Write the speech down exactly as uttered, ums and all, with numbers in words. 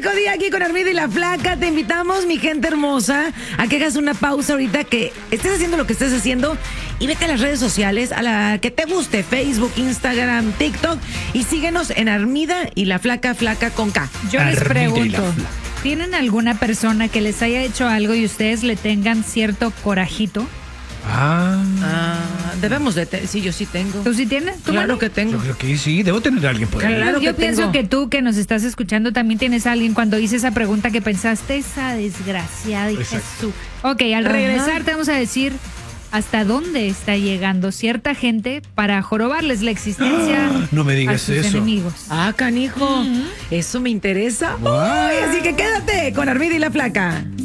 único día aquí con Armida y la Flaca. Te invitamos, mi gente hermosa, a que hagas una pausa ahorita, que estés haciendo lo que estés haciendo y vete a las redes sociales, a la que te guste, Facebook, Instagram, TikTok, y síguenos en Armida y la Flaca, Flaca con K. Yo les Armida y la pregunto, Flaca. ¿tienen alguna persona que les haya hecho algo y ustedes le tengan cierto corajito? Ah, Ah, debemos de... te- sí, yo sí tengo. ¿Tú sí tienes? ¿Tú, Claro Manu? que tengo. yo creo que sí, debo tener a alguien por ahí. Claro Yo que pienso tengo. que tú que nos estás escuchando también tienes a alguien cuando hice esa pregunta que pensaste, esa desgraciada y Exacto. Jesús. Ok, al Ajá. regresar te vamos a decir hasta dónde está llegando cierta gente para jorobarles la existencia No me a digas sus eso. enemigos. Ah, canijo. Eso me interesa. Guau. Uy, así que quédate con Armida y la Flaca.